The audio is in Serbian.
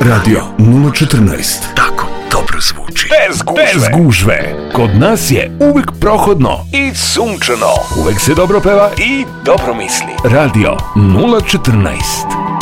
Radio 014. Tako dobro zvuči. Bez gužve. Kod nas je uvek prohodno I sunčano. uvek se dobro peva I dobro misli. Radio 014.